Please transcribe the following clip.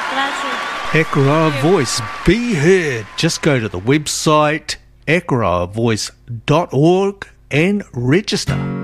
Grazie. Ekaroa Voice, be heard. Just go to the website ekaroavoice.org and register.